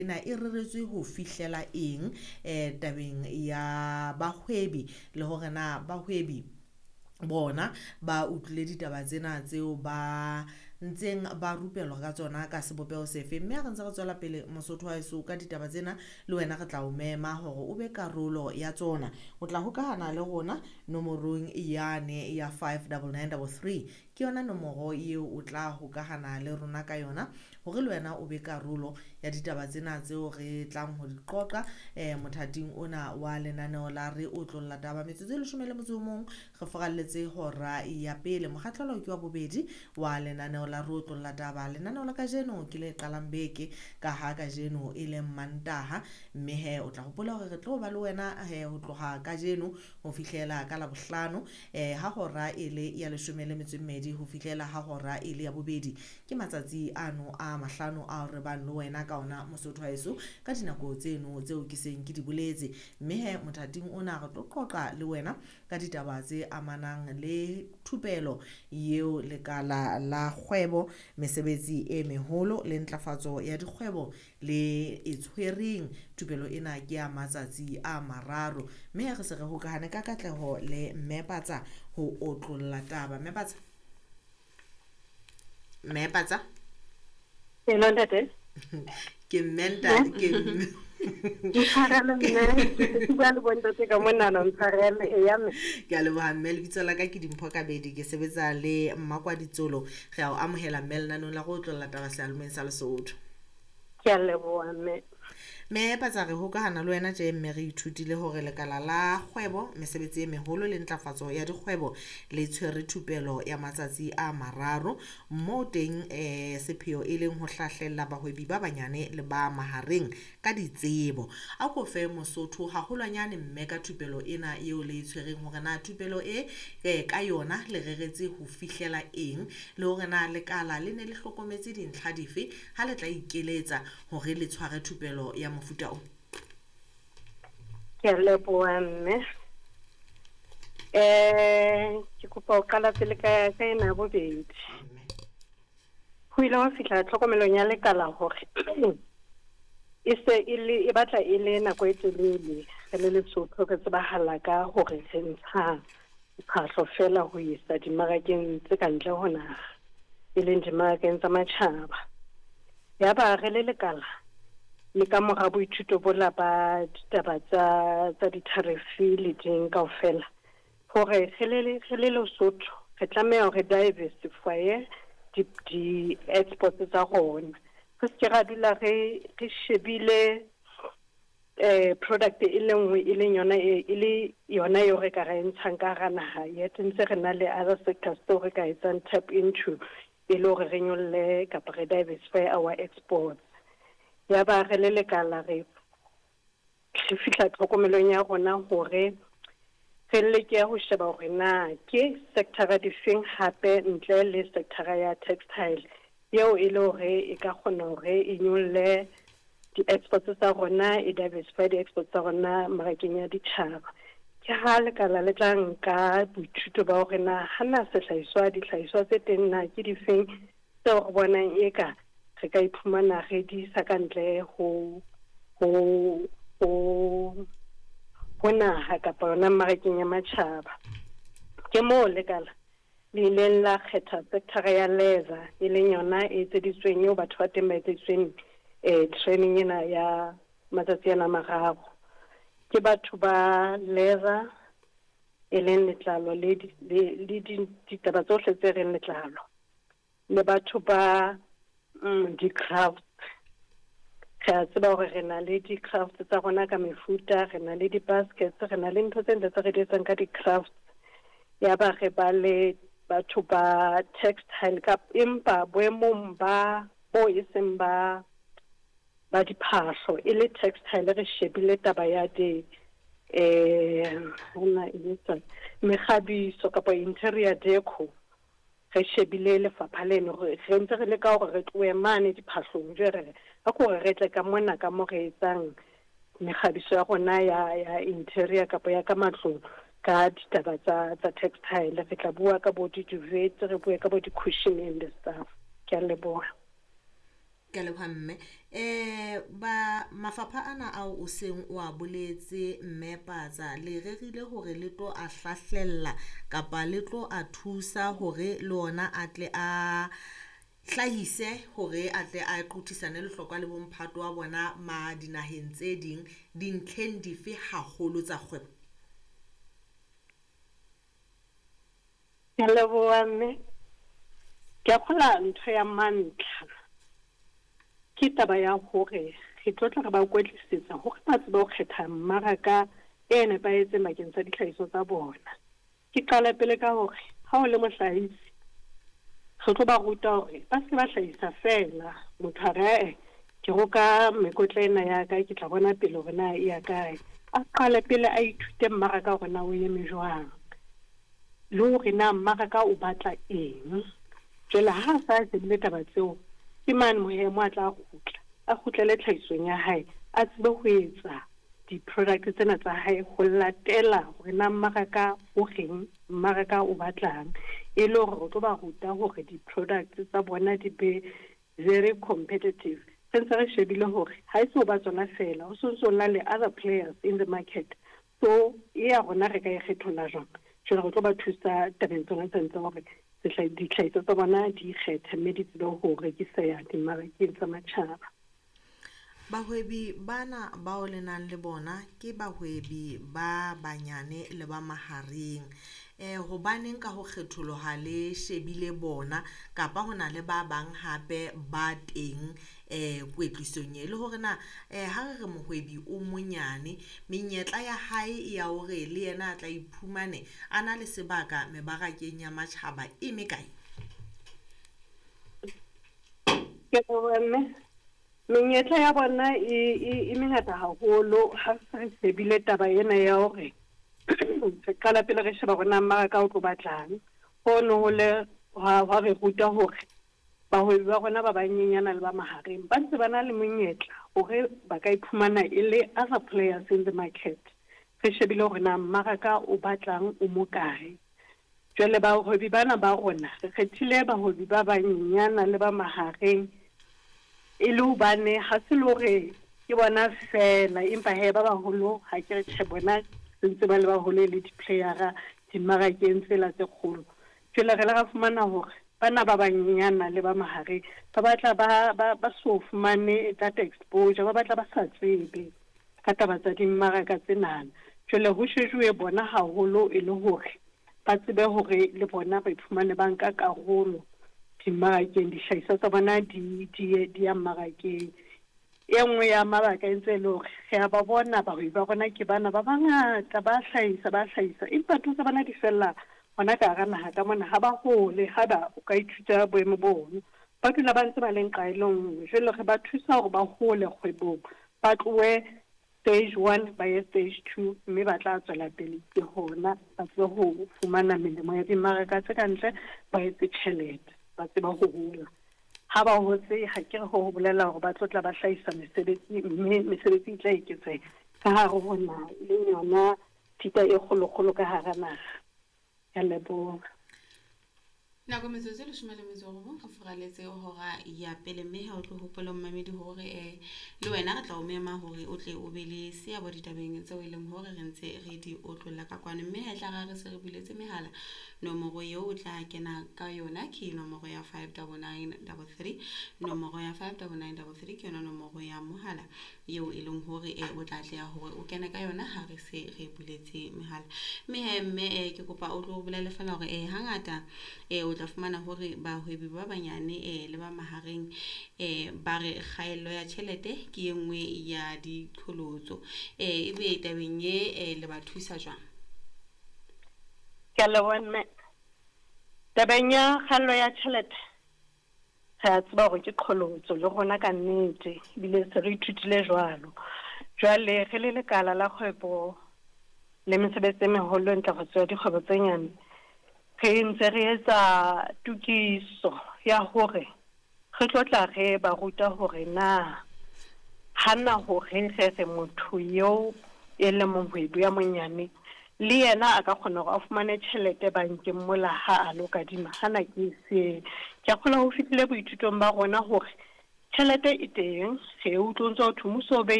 na e reretswe ho fihlela eng tabeng ya bahwebi le hore na bahwebi bona ba utlwile ditaba tsena tseo ba ntseng ba rupelwa ka tsona ka sebopego sefe. Mme ha re ntse re tswela pele Mosotho wa heso ka ditaba tsena, le wena re tla o mema hore o be karolo ya tsona. O tla hokahana le rona nomorong yane ya 59933, ke yona nomoro eo o tla hokahana le rona ka yona hore le wena o be karolo ya ditaba tsena tseo re tlang ho di qoqa mothating ona wa lenaneo la Re Otlolla Taba. Metsotso e 11 re foralletse hora ya pele, mokgahlelo ke wa bobedi wa lenaneo la Re Otlolla Taba. Lenaneo la kajeno ke le qalang beke ka ha kajeno e le Mantaha, mme he o tla hopola hore re tlo ba le wena ho tloha kajeno ho fihlela ka Labohlano ha hora e le ya 12 ho fihlela ha hora e le ya bobedi. Ke matsatsi ano a mahlano a re bang le wena ka ona Mosotho wa heso ka dinako tseno tseo ke seng ke di boletse. Mme he mothating ona re tlo qoqa le wena ka ditaba tse amanang le thupelo yeo lekala la kgwebo, mesebetsi e meholo le ntlafatso ya dikgwebo le e tshwereng. Thupelo ena ke ya matsatsi a mararo, mme re se re hokahane ka katleho le Mmepatsa ho otlolla taba. Mmepatsa hello ntate. ke menta ke Ntshwarele mme ke bua le bontate ka monana, ntshwarele e ya mme. ke a leboha mme. Lebitso la ka ke Dimpho Kabedi, ke sebetsa le Mmakwa Ditsolo. Re a o amohela mme lenanong la Go Otlolla Taba sealomeng sa Lesotho. Ke a leboha mme. Me patsa re hokahana le wena tje mme re ithutile hore lekala la kgwebo, mesebetsi e meholo le ntlafatso ya dikgwebo le tshwere thupelo ya matsatsi a mararo mo teng sepheo e leng ho hlahlella bahwebi ba banyane le ba mahareng ka ditsebo. A ko fe Mosotho haholwanyane mme ka thupelo ena eo le tshwereng hore na thupelo ka yona le reretse ho fihlela eng, le hore na lekala le ne le hlokometse dintlha dife ha le tla ikeletsa hore le tshware thupelo ya mofuta o. Ke a leboha mme. Ke kopa ho qala pele ka ena bobedi. Ho ile ho fihla tlhokomelong ya lekala hore e se e batla e le nako e telele re le Lesotho re tsebahala ka hore re ntsha phahlo fela ho isa dimarakeng tse kantle ho naha, e leng dimarakeng tsa matjhaba. Ya ba re le lekala le ka mora boithuto bola ba ditaba tsa ditarifi le ding kaofela hore re le Lesotho re tlameha hore diversify di-exports tsa rona. Re se ra dula re shebile product e le nngwe e le yona eo re ka re ntshang ka hara naha, yet ntse re na le other sectors tseo re ka etsang tap into e le hore re nyolle kapa re diversify our exports. Ya ba re le lekala re fihla tlhokomelong ya rona hore re leke ho sheba hore na ke sector difeng hape ntle le sector ya textile yeo e le hore e ka kgona hore e nyolle di-exports tsa rona, e diversify di-exports tsa rona marakeng ya ditjhaba. Ke ha lekala le tla nka boithuto ba hore na hana dihlahiswa tse teng na ke difeng tseo re bonang eka re ka iphumana re di isa ka ntle ho naha kapa yona marakeng ya matjhaba. Ke moo lekala le ileng la kgetha sector ya leather, e leng yona e etseditsweng eo batho ba teng ba etseditsweng training ena ya matsatsi ana mararo. Ke batho ba leather, e leng letlalo le ditaba tsohle tse reng letlalo, le batho ba di-crafts. Re a tseba hore re na le di-crafts tsa rona ka mefuta, re na le di-baskets, re na le ntho tse ntle tse re di etsang ka di-crafts. Ya ba re ba le batho ba textile empa boemong bo e seng ba diphahlo, e le textile. Re shebile taba ya mekgabiso kapa interior deco, re shebile lefapha leno re ntse re leka hore re tlohe mane diphahlong jwale ka hore re tle ka mona ka mo re etsang mekgabiso ya rona ya interior kapa ya ka matlong ka ditaba tsa textile. Re tla bua ka bo di-duvet, re bue ka bo di-cushion and stuff. Ke a leboha. Ke leboha mme. Ba mafapha ana ao o seng o a boletse mme Patsa le rerile hore le tlo a hlahlella kapa le tlo a thusa hore le ona a tle a hlahise hore a tle a qothisane le hlokwa le bomphato wa bona ma dinaheng tse ding dintlheng dife haholo tsa kgwebo. Ke leboha mme. Ke kgola ntho ya mantlha ke taba ya hore re tlotla re ba kwetlisetsa hore ba tsebe ho kgetha mmaraka e nepahetseng bakeng sa ditlhahiso tsa bona. Ke qala pele ka hore ha o le mohlahisi re tlo ba ruta hore ba se ba hlahisa fela motho a re ke roka mekotla ena ya ka ke tla bona pele hore na e ya kae. A qala pele a ithute mmaraka hore na o eme jwang le hore na mmaraka o batla eng. Jwale ha sa sebile taba tseo ke mane mohemo a tla a kgutlele tlhahisong ya hae a tsebe ho etsa di-product tsena tsa hae ho latela hore na mmaraka o reng mmaraka o batlang e le hore o tlo ba ruta hore di-product tsa bona di be very competitive. Sentse re shebile hore ha e se o ba tsona fela o so na le other players in the market, so e ya rona re ka e kgetholla jwang. Jwale re tlo ba thusa tabeng tsona tse ntseng hore ditlhahiso tsa bona di ikgethe mme di tsebe ho rekiseha dimmarakeng tsa matjhaba. Bahwebi bana bao le nang le bona ke bahwebi ba banyane le ba mahareng. Hobaneng ka ho kgetholoha le shebile bona kapa hona le ba bang hape ba teng kwetlisong e le hore na ha re mohwebi o monyane menyetla ya hae ya hore le yena a tla iphumane a na le sebaka mebarakeng ya matjhaba e mekae? Ke bona menyetla ya bona e mengata haholo ha re shebile taba ena ya hore re qala pele re sheba rona mmaraka o tlo batlang hono ho le wa re ruta hore bahwebi ba rona ba banyenyana le ba mahareng ba ntse ba na le monyetla hore ba ka iphumana e le other players in the market. Re shebile hore na mmaraka o batlang o mo kae. Jwale bahwebi bana ba rona re kgethile bahwebi ba banyenyana le ba mahareng e le hobane ha se le hore ke bona fela empa he ba baholo ha ke re tjhe bona ntse ba le baholo le di-playera dimmarakeng tsela tse kgolo. Jwale re le ra fumana hore bana ba banyenyana le ba mahareng ba batla ba so fumane that exposure, ba batla ba sa tsebe ka taba tsa dimmaraka tsenana. Jwale ho shejuwe bona haholo e le hore ba tsebe hore le bona ba iphumane ba nka karolo dimmarakeng, dihlahiswa tsa bona di ya mmarakeng. E nngwe ya mabaka e ntse e le hore re ba bona bahwebi ba rona ke bana ba bangata ba hlahisa empa ntho tsa bona di fella hona ka hara naha ka mona ha ba hole ha ba o ka ithuta boemo bono ba dula ba ntse ba leng qaelong. Jwale re ba thusa hore ba hole kgwebong ba tlohe stage 1 ba ye stage 2 mme ba tla tswela pele ke hona ba tsebe ho fumana melemo ya dimmaraka tse kantle ba etse tjhelete ba tseba ho hola. Ha ba hotse ha ke re ho bolela hore ba tlotla ba hlahisa mesebetsi mme mesebetsi e tla eketseha ka hare ho naha le yona thita e kgolo ka hara naha. Ya leboha. Nako metsotso le shumele metso go foraletse hora ya pele mme ha o tlo hopola mmamedi hore le wena re tla o mema hore o tle o be le seabo ditabeng tseo e leng hore re ntse re di otlolla ka kwano mme ha tla re se re buletse mehala nomoro eo o tla kena ka yona ke nomoro ya 59933 nomoro ya 59933 ke yona nomoro ya mohala eo e leng hore o tla tla hore o kena ka yona ha re se re buletse mehala mme ke kopa o tlo o bolele fela hore hangata o tla fumana hore bahwebi ba banyane le ba mahareng ba re kgaello ya tjhelete ke engwe ya diqholotso ebe tabeng ye le ba thusa jwang? Ke leboha tabeng ya kgaello ya tjhelete ha tseba hore ke qholotso le rona ka nnete bile se re ithutile jwalo. Jwale re le lekala la kgwebo le mesebetsi e meholo ntlafatso ya dikgwebo tse nyane re ntse re etsa tukiso ya hore re tlotla re ba ruta hore na hana hore re motho yo e le mohwebi ya monyane le yena a ka kgona hore a fumane tjhelete bankeng mola ha a lo kadima hana ke se ke kgola ho fitile boithutong ba rona hore tšhelete e teng ge o tlo ntse o thumo so